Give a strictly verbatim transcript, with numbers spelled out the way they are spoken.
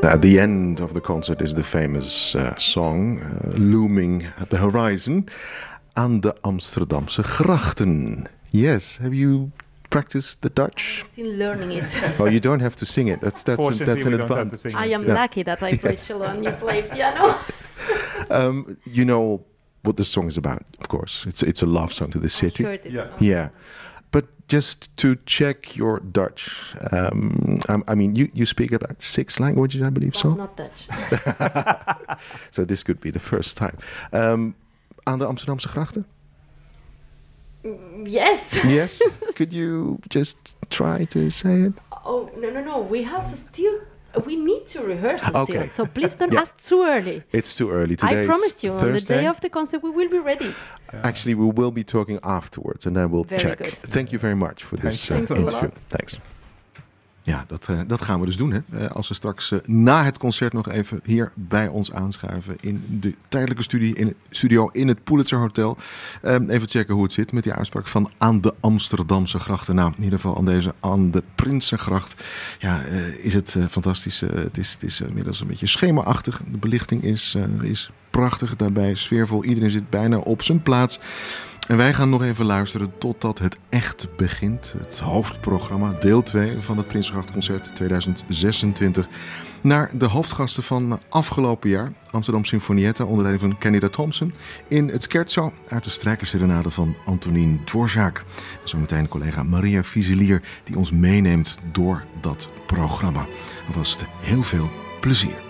At the end of the concert is the famous uh, song uh, looming at the horizon. Aan de Amsterdamse grachten. Yes, have you practiced the Dutch? I'm still learning it. Well, you don't have to sing it. That's that's an, that's an advance. I am yeah. lucky that I play Yes. cello and you play piano. um, you know what the song is about, of course. It's it's a love song to the city. I've heard it. Yeah. Yeah, but just to check your Dutch, um, I, I mean, you, you speak about six languages, I believe, But so? not Dutch. So this could be the first time. Um, aan de Amsterdamse grachten? Yes. Yes? Could you just try to say it? Oh, no, no, no. We have still... We need to rehearse Okay. still. So please don't Yeah. ask too early. It's too early today. I promise it's you, on Thursday. the day of the concert, we will be ready. Actually, we will be talking afterwards and then we'll Very check. good. Thank you very much for this uh, Thanks a lot. interview. Thanks. Ja, dat, uh, dat gaan we dus doen. Hè? Uh, als we straks uh, na het concert nog even hier bij ons aanschuiven in de tijdelijke studie, in, studio in het Pulitzer Hotel. Um, even checken hoe het zit met die uitspraak van aan de Amsterdamse grachten. Nou, in ieder geval aan deze aan de Prinsengracht. Ja, uh, is het uh, fantastisch. Uh, het is, het is uh, inmiddels een beetje schemaachtig. De belichting is, uh, is prachtig. Daarbij sfeervol. Iedereen zit bijna op zijn plaats. En wij gaan nog even luisteren totdat het echt begint. Het hoofdprogramma, deel twee van het Prinsengrachtconcert tweeduizend zesentwintig. Naar de hoofdgasten van afgelopen jaar. Amsterdam Sinfonietta onder leiding van Kenny Thompson. In het scherzo uit de strijkerserenade van Antonín Dvořák. En zometeen collega Maria Fuselier die ons meeneemt door dat programma. Alvast heel veel plezier.